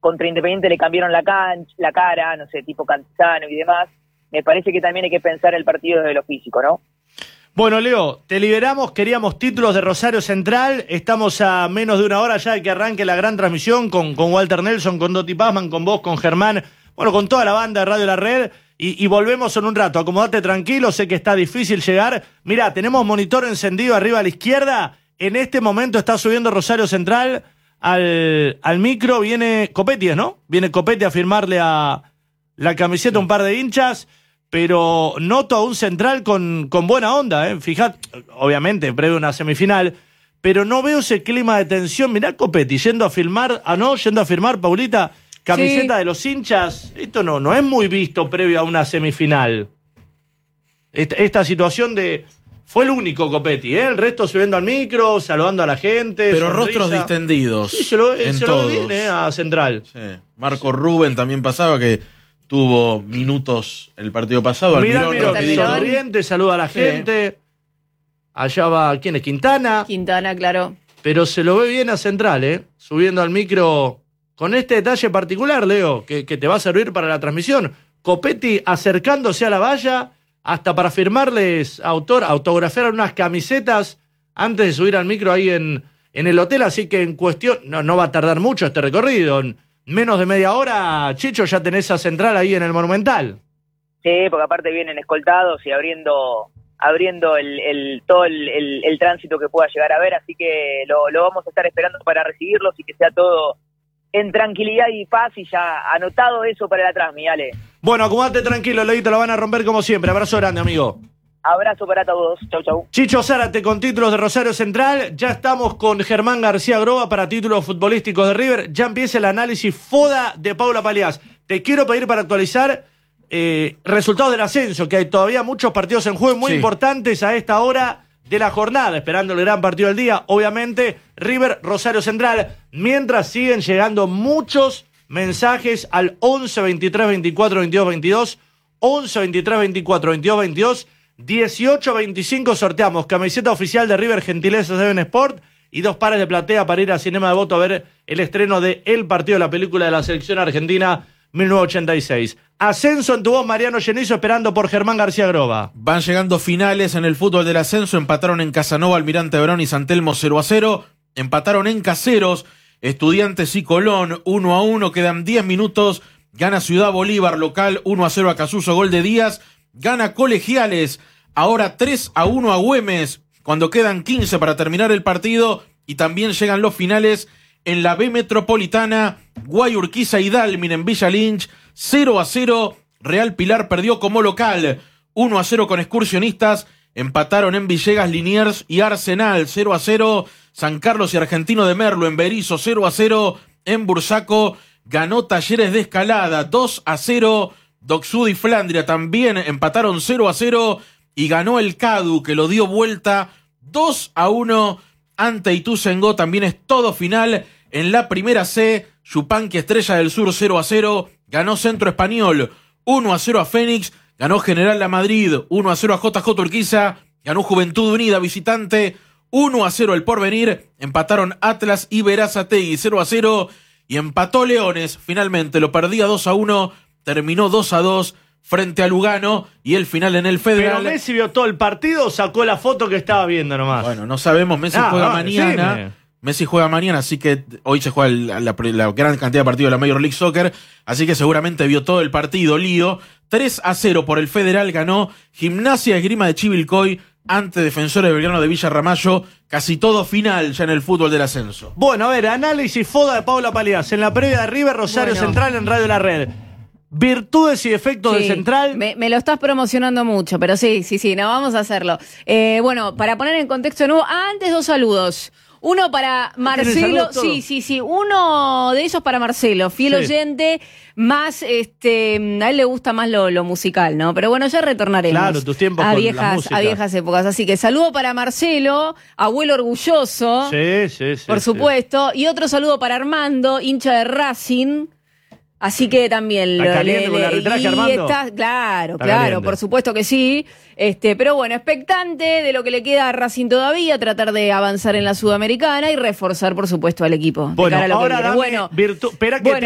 contra Independiente le cambiaron la cara, no sé, tipo Cantizano y demás. Me parece que también hay que pensar el partido desde lo físico, ¿no? Bueno, Leo, te liberamos, queríamos títulos de Rosario Central, estamos a menos de una hora ya de que arranque la gran transmisión con Walter Nelson, con Doti Pazman, con vos, con Germán, bueno, con toda la banda de Radio La Red, y volvemos en un rato. Acomodate tranquilo, sé que está difícil llegar. Mirá, tenemos monitor encendido arriba a la izquierda, en este momento está subiendo Rosario Central al micro, viene Copetti, ¿no? Viene Copetti a firmarle a la camiseta a un par de hinchas, pero noto a un Central con buena onda, ¿eh? Fijate, obviamente, previo a una semifinal, pero no veo ese clima de tensión. Mirá Copetti yendo a firmar, Paulita, camiseta de los hinchas. Esto no es muy visto previo a una semifinal. Esta situación de... Fue el único Copetti, ¿eh? El resto subiendo al micro, saludando a la gente. Pero sonrisa. Rostros distendidos. Sí, se lo ve bien, a Central. Sí. Marco Rubén también pasaba, que tuvo minutos el partido pasado. Mirá, Almirón, sonriente, saluda a la gente. Allá va, ¿quién es? Quintana. Quintana, claro. Pero se lo ve bien a Central, ¿eh? Subiendo al micro con este detalle particular, Leo, que te va a servir para la transmisión. Copetti acercándose a la valla hasta para firmarles autografiar unas camisetas antes de subir al micro ahí en el hotel, así que en cuestión, no va a tardar mucho este recorrido. En menos de media hora, Chicho, ya tenés a Central ahí en el Monumental. Sí, porque aparte vienen escoltados y abriendo todo el tránsito que pueda llegar a ver, así que lo vamos a estar esperando para recibirlos y que sea todo en tranquilidad y paz, y ya anotado eso para la transmi, Ale. Bueno, acomodate tranquilo, Leito, lo van a romper como siempre. Abrazo grande, amigo. Abrazo para todos. Chau, chau. Chicho Zárate con títulos de Rosario Central. Ya estamos con Germán García Groba para títulos futbolísticos de River. Ya empieza el análisis FODA de Paula Paliás. Te quiero pedir para actualizar resultados del ascenso, que hay todavía muchos partidos en juego muy importantes a esta hora de la jornada, esperando el gran partido del día, obviamente, River Rosario Central, mientras siguen llegando muchos mensajes al 11 23 24 22 22, 11 23 24 22 22, 18 25 sorteamos camiseta oficial de River, gentileza de Ben Sport, y 2 pares de platea para ir a Cinema de Voto a ver el estreno de El Partido de la película de la selección argentina 1986. Ascenso en tu voz, Mariano Genizo, esperando por Germán García Groba. Van llegando finales en el fútbol del ascenso. Empataron en Casanova, Almirante Brown y San Telmo 0-0. Empataron en Caseros, Estudiantes y Colón 1-1. Quedan 10 minutos. Gana Ciudad Bolívar local 1-0 a Casuso, gol de Díaz. Gana Colegiales ahora 3-1 a Güemes cuando quedan 15 para terminar el partido. Y también llegan los finales en la B Metropolitana. Guayurquiza y Dalmin en Villa Lynch 0-0. Real Pilar perdió como local 1-0 con Excursionistas. Empataron en Villegas Liniers y Arsenal 0-0. San Carlos y Argentino de Merlo en Berizo 0-0. En Bursaco ganó Talleres de Escalada 2-0. Docksud y Flandria también empataron 0-0. Y ganó el Cadu, que lo dio vuelta 2-1 ante Ituzaingó. También es todo final en la primera C. Yupanqui Estrella del Sur 0-0. Ganó Centro Español 1-0 a Fénix. Ganó General La Madrid 1-0 a JJ Urquiza. Ganó Juventud Unida visitante 1-0 el Porvenir. Empataron Atlas y Berazategui 0-0. Y empató Leones. Finalmente lo perdía 2-1. Terminó 2-2 frente a Lugano. Y el final en el Federal. Pero Messi vio todo el partido o sacó la foto que estaba viendo nomás. Bueno, no sabemos. Messi juega mañana. Decime. Messi juega mañana, así que hoy se juega la gran cantidad de partidos de la Major League Soccer, así que seguramente vio todo el partido. Lío 3-0 por el Federal, ganó Gimnasia Esgrima de Chivilcoy ante Defensores de Belgrano de Villa Ramallo. Casi todo final ya en el fútbol del ascenso. Bueno, a ver, análisis FODA de Paula Paliás en la previa de River Rosario Central en Radio La Red. Virtudes y defectos de Central. Me lo estás promocionando mucho, pero sí, no, vamos a hacerlo. Bueno, para poner en contexto de nuevo, antes 2 saludos. Uno para Marcelo, sí, uno de ellos para Marcelo, fiel oyente, más, a él le gusta más lo musical, ¿no? Pero bueno, ya retornaremos. Claro, tus tiempos a con viejas, la música. a viejas épocas. Así que saludo para Marcelo, abuelo orgulloso. Sí. Por supuesto. Y otro saludo para Armando, hincha de Racing. Así que también ¿Está caliente con el arbitraje, Armando? Claro, por supuesto que sí. Pero bueno, expectante de lo que le queda a Racing todavía, tratar de avanzar en la Sudamericana y reforzar, por supuesto, al equipo. Bueno, de cara a lo ahora que viene. espera que